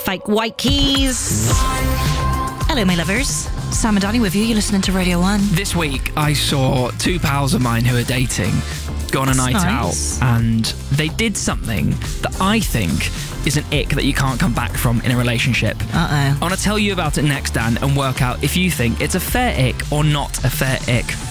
fake white keys. Hello, my lovers. Sam and Danny with you. You're listening to Radio 1. This week, I saw two pals of mine who are dating go on a night nice. out, and they did something that I think is an ick that you can't come back from in a relationship. Uh-oh. I want to tell you about it next, Dan, and work out if you think it's a fair ick or not a fair ick.